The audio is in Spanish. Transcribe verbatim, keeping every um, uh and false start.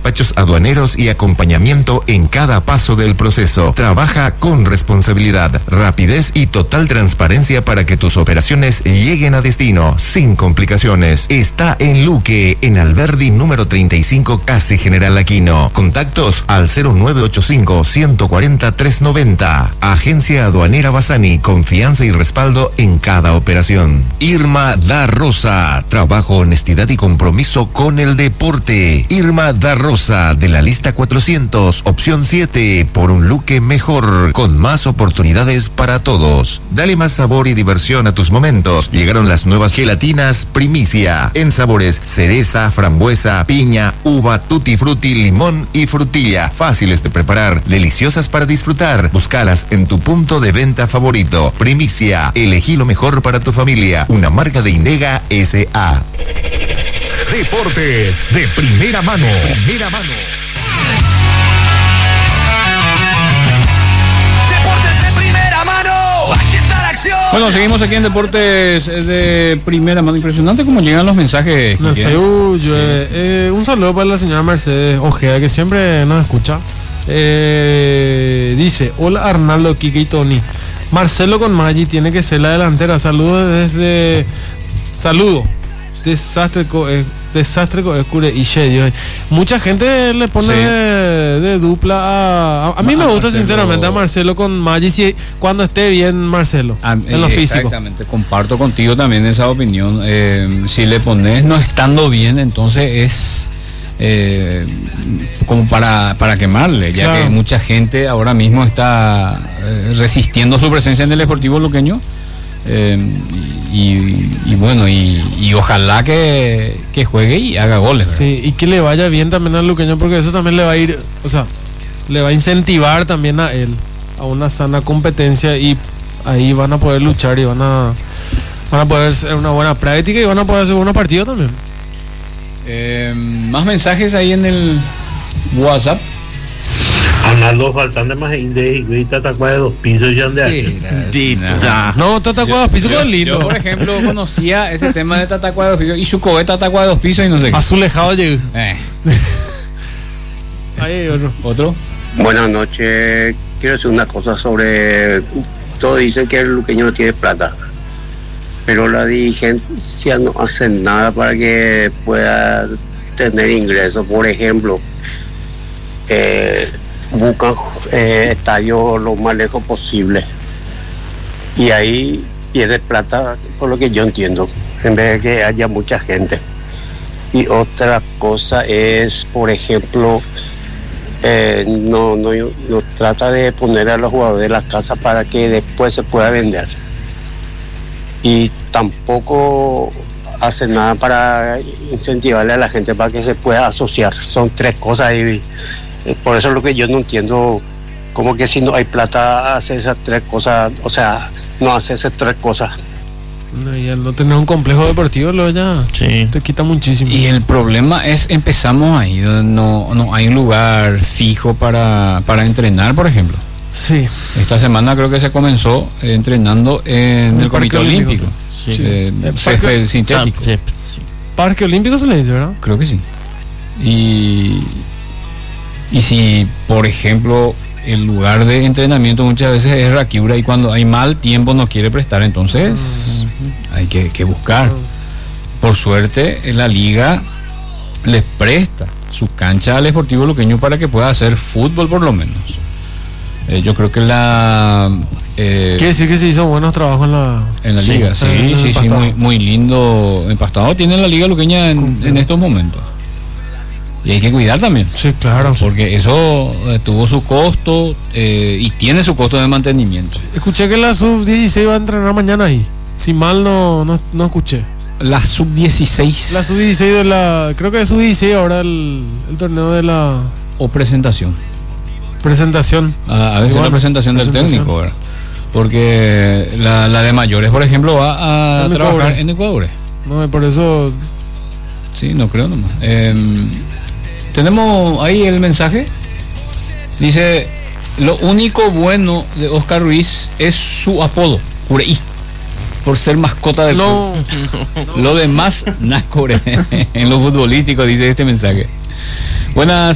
despachos aduaneros y acompañamiento en cada paso del proceso. Trabaja con responsabilidad, rapidez y total transparencia para que tus operaciones lleguen a destino sin complicaciones. Está en Luque, en Alberdi número treinta y cinco, casi General Aquino. Contactos al cero nueve ocho cinco, uno cuatro cero, tres nueve cero. Agencia Aduanera Bassani, confianza y respaldo en cada operación. Irma da Rosa, trabajo, honestidad y compromiso con el deporte. Irma da Rosa, de la lista cuatrocientos, opción siete, por un Luque mejor, con más oportunidades para todos. Dale más sabor y diversión a tus momentos. Llegaron las nuevas gelatinas Primicia, en sabores cereza, frambuesa, piña, uva, tutti frutti, limón y frutilla. Fáciles de preparar, deliciosas para disfrutar. Búscalas en tu punto de venta favorito. Primicia, elegí lo mejor para tu familia. Una marca de Indega S A. Deportes de primera mano. Primera mano. Deportes de primera mano. Aquí está la acción. Bueno, seguimos aquí en Deportes de primera mano. Impresionante cómo llegan los mensajes. No, Facebook, sí. eh, un saludo para la señora Mercedes Ojeda, que siempre nos escucha. Eh, dice: hola Arnaldo, Kike y Tony. Marcelo con Maggi tiene que ser la delantera. Saludos desde. Saludo. Desastre co, eh, desastre co, escure y Shedio. Mucha gente le pone sí. de, de dupla a, a, a mí me gusta Marcelo, sinceramente a Marcelo con Maggi, si, cuando esté bien Marcelo a, en lo físico. Exactamente, comparto contigo también esa opinión. Eh, si le pones no estando bien, entonces es eh, como para, para quemarle, ya claro. que mucha gente ahora mismo está eh, resistiendo su presencia en el Sportivo Luqueño. Eh, y, y bueno, y, y ojalá que, que juegue y haga goles. ¿verdad? Sí, y que le vaya bien también al Luqueño, porque eso también le va a ir, o sea, le va a incentivar también a él a una sana competencia, y ahí van a poder luchar y van a van a poder hacer una buena práctica y van a poder hacer buenos partidos también. Eh, más mensajes ahí en el WhatsApp. Arnaldo, faltan de más de y Tatacuá de dos pisos y de aquí. No, Tatacuá de dos pisos con lindo. Yo, por ejemplo, conocía ese tema de Tatacuá de dos pisos y su cohe Tatacuá de dos pisos y no sé qué. Azulejado llegó. Eh. Ahí hay otro. ¿Otro? Buenas noches. Quiero decir una cosa sobre. Todos dicen que el luqueño no tiene plata, pero la dirigencia no hace nada para que pueda tener ingresos. Por ejemplo, eh. buscan eh, estadios lo más lejos posible y ahí pierde plata, por lo que yo entiendo, en vez de que haya mucha gente. Y otra cosa es, por ejemplo, eh, no, no, no trata de poner a los jugadores de la casa para que después se pueda vender, y tampoco hace nada para incentivarle a la gente para que se pueda asociar. Son tres cosas y por eso es lo que yo no entiendo, como que si no hay plata hace esas tres cosas, o sea, no hace esas tres cosas. No, y al no tener un complejo deportivo lo ya sí. te quita muchísimo. Y el problema es, empezamos ahí, no, no hay un lugar fijo para, para entrenar, por ejemplo. Sí. Esta semana creo que se comenzó eh, entrenando en el, el Comité Olímpico. Sí. Sí. Eh, césped sintético. Sí. Parque Olímpico se le dice, ¿verdad? Creo que sí. Y... Y si, por ejemplo, el lugar de entrenamiento muchas veces es Raquiura y cuando hay mal tiempo no quiere prestar, entonces uh-huh. hay que, que buscar. Uh-huh. Por suerte, la liga les presta su cancha al Sportivo Luqueño para que pueda hacer fútbol por lo menos. Eh, yo creo que la... Eh, Quiere decir que se hizo buenos trabajos en la... En la sí, liga, sí, en sí, sí, muy, muy lindo. Empastado tiene la liga luqueña en, en estos momentos. Y hay que cuidar también. Sí, claro. Porque eso eh, tuvo su costo eh, y tiene su costo de mantenimiento. Escuché que la sub dieciséis va a entrenar mañana ahí. Si mal no, no, no escuché. La sub dieciséis. La sub dieciséis de la... Creo que es sub dieciséis ahora el, el torneo de la... O presentación. Presentación. A, a veces bueno, la presentación, presentación del técnico, ¿verdad? Porque la, la de mayores, por ejemplo, va a en trabajar Ecuador. en Ecuador. No, por eso... Sí, no creo nomás. Eh, Tenemos ahí el mensaje. Dice: lo único bueno de Oscar Ruiz es su apodo, Cureí, por ser mascota del no, club. No. Lo demás, Nacore. En lo futbolístico, dice este mensaje. Buenas.